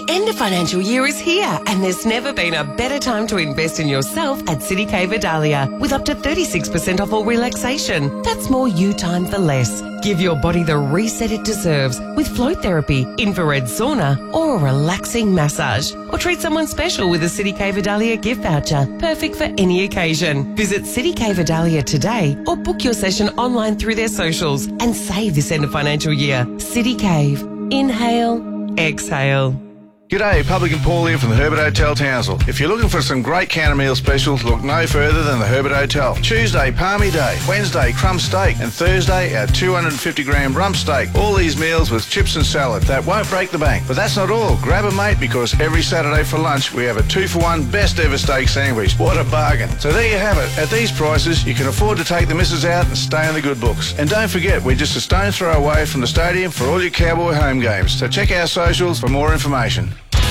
end of financial year is here, and there's never been a better time to invest in yourself at City K Vidalia with up to 36% off all relaxation. That's more you time for less. Give your body the reset it deserves with float therapy, infrared sauna, or a relaxing massage. Or treat someone special with a City K Vidalia gift voucher, perfect for any occasion. Visit City K Vidalia today or book your session online through their socials and save this end of financial year. City Cave. Inhale, exhale. G'day, Publican Paul here from the Herbert Hotel, Townsville. If you're looking for some great counter meal specials, look no further than the Herbert Hotel. Tuesday, Palmy Day. Wednesday, crumb steak. And Thursday, our 250-gram rump steak. All these meals with chips and salad. That won't break the bank. But that's not all. Grab a mate, because every Saturday for lunch, we have a 2-for-1 best ever steak sandwich. What a bargain. So there you have it. At these prices, you can afford to take the missus out and stay in the good books. And don't forget, we're just a stone's throw away from the stadium for all your Cowboy home games. So check our socials for more information.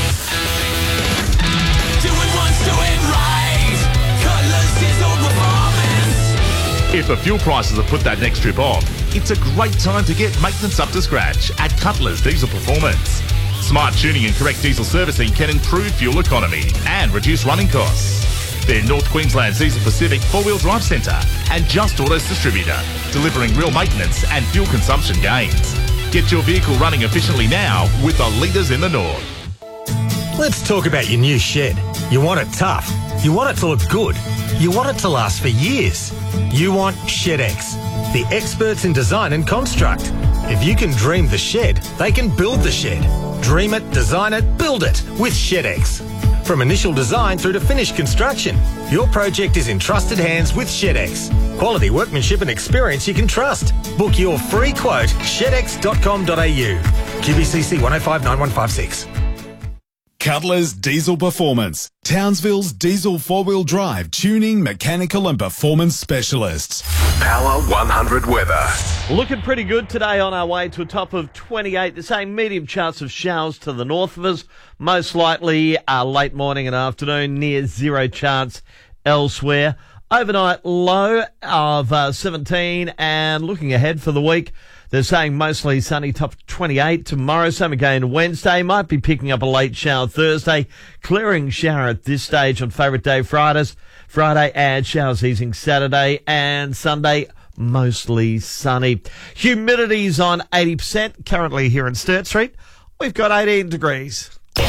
If the fuel prices have put that next trip on, it's a great time to get maintenance up to scratch at Cutler's Diesel Performance. Smart tuning and correct diesel servicing can improve fuel economy and reduce running costs. They're North Queensland's Diesel Pacific 4-wheel drive centre and Just Autos distributor, delivering real maintenance and fuel consumption gains. Get your vehicle running efficiently now with the leaders in the North. Let's talk about your new shed. You want it tough. You want it to look good. You want it to last for years. You want ShedX, the experts in design and construct. If you can dream the shed, they can build the shed. Dream it, design it, build it with ShedX. From initial design through to finished construction, your project is in trusted hands with ShedX. Quality workmanship and experience you can trust. Book your free quote, shedx.com.au. QBCC 1059156. Cutler's Diesel Performance, Townsville's diesel 4-wheel drive tuning, mechanical and performance specialists. Power 100 weather. Looking pretty good today on our way to a top of 28. The same medium chance of showers to the north of us. Most likely late morning and afternoon, near zero chance elsewhere. Overnight low of 17, and looking ahead for the week, they're saying mostly sunny, top 28 tomorrow. Same again Wednesday. Might be picking up a late shower Thursday. Clearing shower at this stage on favourite day Friday, and showers easing Saturday and Sunday. Mostly sunny. Humidity's on 80%. Currently here in Sturt Street, we've got 18 degrees.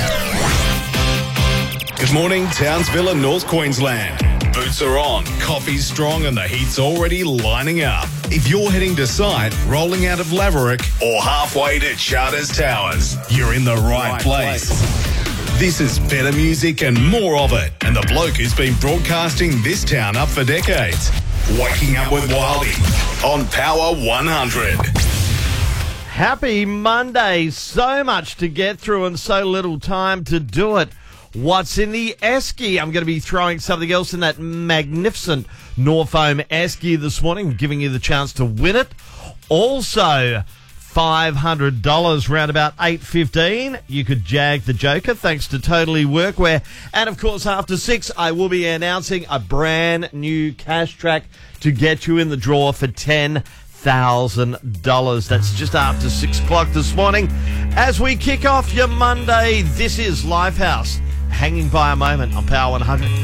Good morning, Townsville and North Queensland. Boots are on, coffee's strong and the heat's already lining up. If you're heading to site, rolling out of Laverick or halfway to Charters Towers, you're in the right place. This is better music and more of it, and the bloke who's been broadcasting this town up for decades. Waking Up with Wildy on Power 100. Happy Monday. So much to get through and so little time to do it. What's in the esky? I'm going to be throwing something else in that magnificent Norfoam esky this morning, giving you the chance to win it. Also, $500 round about 8:15. You could jag the Joker thanks to Totally Workwear. And of course, after 6, I will be announcing a brand new cash track to get you in the draw for $10,000. That's just after 6 o'clock this morning. As we kick off your Monday, this is Lifehouse. Hanging by a moment on Power 100.